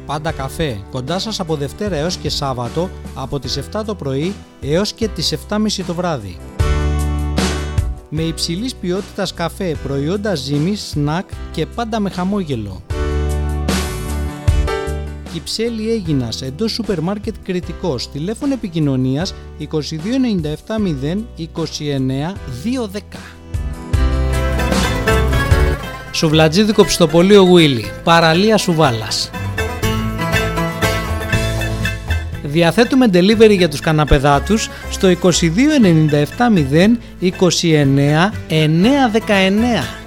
Πάντα καφέ, κοντά σας από Δευτέρα έως και Σάββατο, από τις 7 το πρωί έως και τις 7.30 το βράδυ. Με υψηλής ποιότητας καφέ, προϊόντα ζύμης, σνακ και πάντα με χαμόγελο. Κυψέλη Αίγινας, εντός σούπερ μάρκετ Κρητικός, τηλέφωνο επικοινωνίας 2297 0 29 210. Σουβλατζίδικο Ψητοπολείο Γουίλι, παραλία Σουβάλας. Διαθέτουμε delivery για τους καναπεδάτους στο 2297 0 29 919.